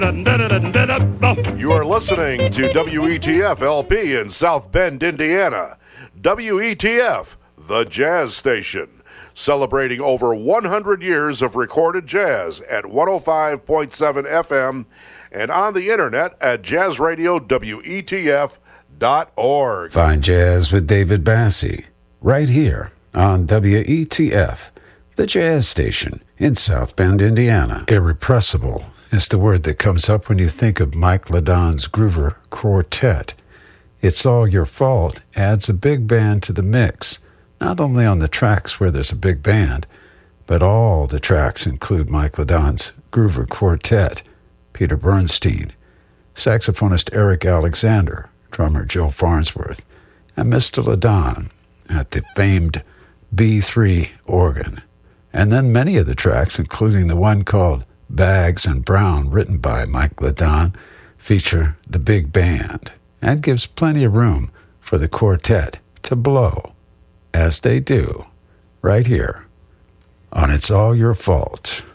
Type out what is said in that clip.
You are listening to WETF LP in South Bend, Indiana. WETF, the jazz station, celebrating over 100 years of recorded jazz at 105.7 FM and on the internet at jazzradiowetf.org. Fine Jazz with David Bassie, right here on WETF, the jazz station in South Bend, Indiana. Irrepressible is the word that comes up when you think of Mike Ladon's Groover Quartet. It's All Your Fault adds a big band to the mix, not only on the tracks where there's a big band, but all the tracks include Mike Ladon's Groover Quartet, Peter Bernstein, saxophonist Eric Alexander, drummer Joe Farnsworth, and Mr. Ladon at the famed B3 organ. And then many of the tracks, including the one called Bags and Brown, written by Mike Ladon, feature the big band and gives plenty of room for the quartet to blow, as they do, right here on It's All Your Fault.